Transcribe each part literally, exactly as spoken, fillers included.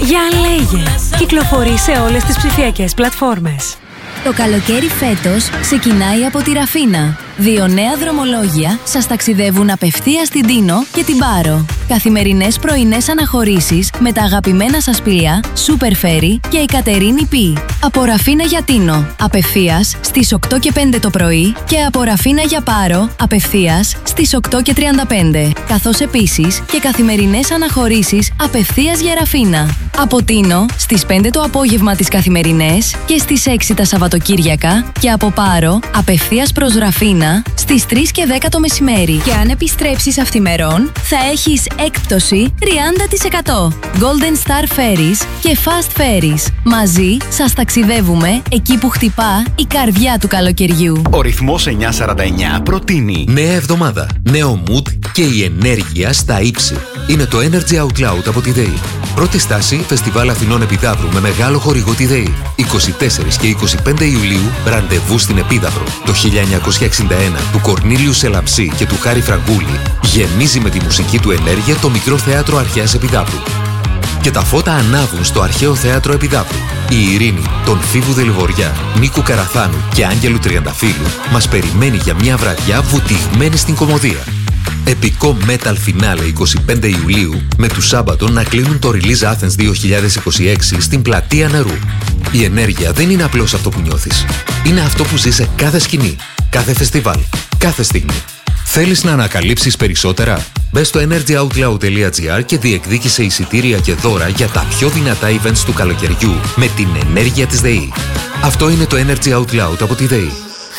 Για λέγε. Κυκλοφορεί σε όλες τις ψηφιακές πλατφόρμες. Το καλοκαίρι φέτος ξεκινάει από τη Ραφίνα. Δύο νέα δρομολόγια σας ταξιδεύουν απευθείας στην Τίνο και την Πάρο. Καθημερινές πρωινές αναχωρήσεις με τα αγαπημένα σας πλοία Super Ferry και η Κατερίνη Πι. Από Ραφίνα για Τίνο, απευθείας στις οκτώ και πέντε το πρωί και από Ραφίνα για Πάρο, απευθείας στις οκτώ και τριάντα πέντε. Καθώς επίσης και καθημερινές αναχωρήσεις απευθείας για Ραφίνα. Από Τίνο στις πέντε το απόγευμα τις καθημερινές και στις έξι τα Σαββατοκύριακα και από Πάρο απευθείας προς Ραφίνα στις τρεις και δέκα το μεσημέρι. Και αν επιστρέψεις αυθημερών, θα έχεις έκπτωση τριάντα τοις εκατό. Golden Star Ferries και Fast Ferries. Μαζί σας ταξιδεύουμε εκεί που χτυπά η καρδιά του καλοκαιριού. Ο ρυθμός εννιακόσια σαράντα εννιά προτείνει νέα εβδομάδα, νέο mood και η ενέργεια στα ύψη. Είναι το Energy Out Loud από τη ΔΕΗ. Πρώτη στάση, Φεστιβάλ Αθηνών Επιδαύρου με μεγάλο χορηγό τη ΔΕΗ. είκοσι τέσσερα και είκοσι πέντε Ιουλίου, ραντεβού στην Επίδαυρο. Το χίλια εννιακόσια εξήντα ένα του Κορνήλιου Σελαμψή και του Χάρη Φραγκούλη γεμίζει με τη μουσική του ενέργεια το μικρό θέατρο Αρχαίας Επιδαύρου. Και τα φώτα ανάβουν στο Αρχαίο Θέατρο Επιδαύρου. Η Ειρήνη, τον Φίβου Δελβοριά, Νίκου Καραθάνου και Άγγελου Τριανταφύλου μας περιμένει για μια βραδιά βουτυγμένη στην κωμωδία. Επικό metal finale είκοσι πέντε Ιουλίου με του Σάμπατον να κλείνουν το Release Athens δύο χιλιάδες είκοσι έξι στην Πλατεία Νερού. Η ενέργεια δεν είναι απλώς αυτό που νιώθεις. Είναι αυτό που ζεις σε κάθε σκηνή, κάθε φεστιβάλ, κάθε στιγμή. Θέλεις να ανακαλύψεις περισσότερα? Μπες στο energyoutloud τελεία gr και διεκδίκησε εισιτήρια και δώρα για τα πιο δυνατά events του καλοκαιριού με την ενέργεια της ΔΕΗ. Αυτό είναι το Energy Out Loud από τη ΔΕΗ.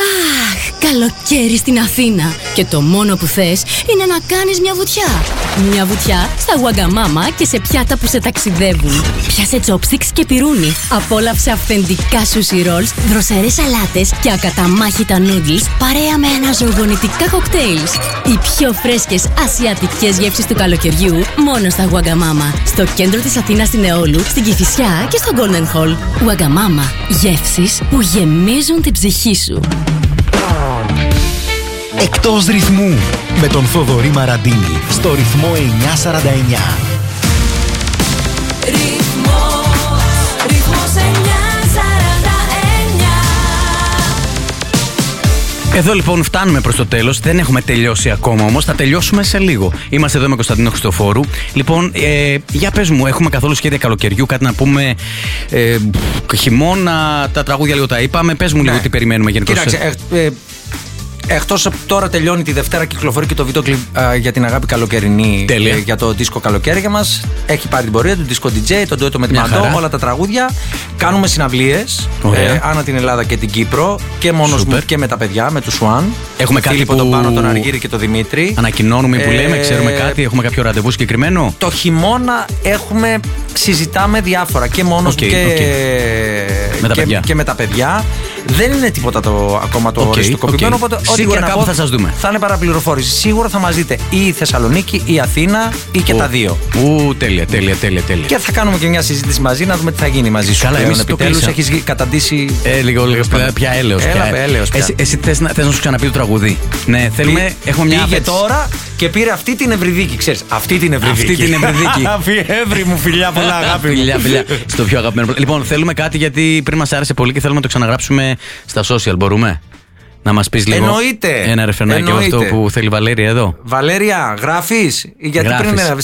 Καλοκαίρι στην Αθήνα. Και το μόνο που θες είναι να κάνεις μια βουτιά. Μια βουτιά στα Wagamama και σε πιάτα που σε ταξιδεύουν. Πιάσε chopsticks και πυρούνι. Απόλαυσε αυθεντικά sushi rolls, δροσερές σαλάτες και ακαταμάχητα noodles παρέα με αναζωογονητικά κοκτέιλς. Οι πιο φρέσκες ασιατικές γεύσεις του καλοκαιριού μόνο στα Wagamama. Στο κέντρο της Αθήνας στην Εόλου, στην Κηφισιά και στο Golden Hall. Wagamama. Γεύσεις που γεμίζουν την ψυχή σου. Εκτός ρυθμού με τον Θοδωρή Μαραντίνη στο ρυθμό εννιακόσια σαράντα εννιά. Ρυθμός, ρυθμός εννιακόσια σαράντα εννιά. Εδώ λοιπόν φτάνουμε προς το τέλος. Δεν έχουμε τελειώσει ακόμα όμως. Θα τελειώσουμε σε λίγο. Είμαστε εδώ με Κωνσταντίνο Χριστοφόρου. Λοιπόν, ε, για πες μου, έχουμε καθόλου σχέδια καλοκαιριού, κάτι να πούμε? Ε, χειμώνα, τα τραγούδια λίγο τα είπαμε. Πες μου ναι. λίγο τι περιμένουμε γενικώς. Κοίταξε, ε, ε, εκτός από τώρα τελειώνει τη Δευτέρα, κυκλοφορεί και το βίντεο κλιπ για την αγάπη καλοκαιρινή. Τέλεια. ε, για το δίσκο καλοκαίρια μας. Έχει πάρει την πορεία του, disco ντι τζέι, τον ντουέτο με τη Μαντό, όλα τα τραγούδια. Κάνουμε συναυλίες ε, ανά την Ελλάδα και την Κύπρο και μόνος μου και με τα παιδιά, με του Σουάν. Έχουμε το κάτι Φίλιππο, που... τον Πάνο, τον Αργύρη και τον Δημήτρη. Ανακοινώνουμε που ε, λέμε, ξέρουμε κάτι, έχουμε κάποιο ραντεβού συγκεκριμένο? Το χειμώνα έχουμε, συζητάμε διάφορα και μόνος okay, μου και, okay. με, τα και, και με τα παιδιά. Δεν είναι τίποτα το, ακόμα το okay, οριστικοποιημένο. Okay. Οπότε, σίγουρα κάπου θα σας δούμε. Θα είναι παραπληροφόρηση. Σίγουρα θα μας δείτε ή η Θεσσαλονίκη ή η Αθήνα ή και oh. τα δύο. Ου, τέλεια, τέλεια, τέλεια, τέλεια. Και θα κάνουμε και μια συζήτηση μαζί να δούμε τι θα γίνει μαζί σου. Καλά, εμείς επιτέλους έχεις καταντήσει. Ε, λίγο, λίγο πια έλεος. Έλα, πια. έλεος πια. Εσύ, εσύ θες, να, θες να σου ξαναπεί το τραγουδί? Ναι, θέλουμε. Πή, έχουμε μια πήγε τώρα και πήρε αυτή την Ευρυδίκη. Ξέρεις, αυτή την Ευρυδίκη. Αυτή την Ευρυδίκη. Εύρη μου, φιλιά, πολλά αγάπη. Φιλιά, φιλιά. Στο πιο αγαπημένο. Λοιπόν, θέλουμε κάτι γιατί πριν μας άρεσε πολύ και θέλουμε να το ξαναγράψουμε στα social. Μπορούμε να μας πεις λίγο? Εννοείται. Ένα ρεφρενάκι από αυτό που θέλει η Βαλέρια εδώ. Βαλέρια, γράφεις? Γιατί γράφεις. πριν